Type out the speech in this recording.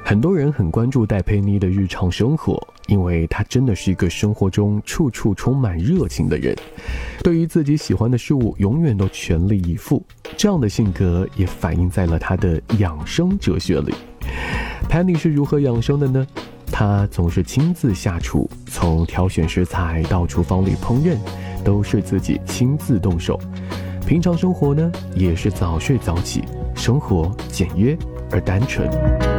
很多人很关注戴佩妮的日常生活，因为她真的是一个生活中处处充满热情的人，对于自己喜欢的事物永远都全力以赴，这样的性格也反映在了她的养生哲学里。Penny 是如何养生的呢？她总是亲自下厨，从挑选食材到厨房里烹饪，都是自己亲自动手。平常生活呢，也是早睡早起，生活简约而单纯。